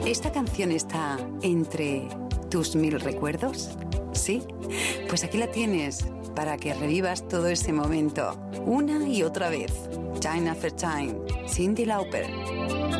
¿Esta canción está entre tus 1000 recuerdos? ¿Sí? Pues aquí la tienes para que revivas todo ese momento una y otra vez. Time After Time, Cyndi Lauper.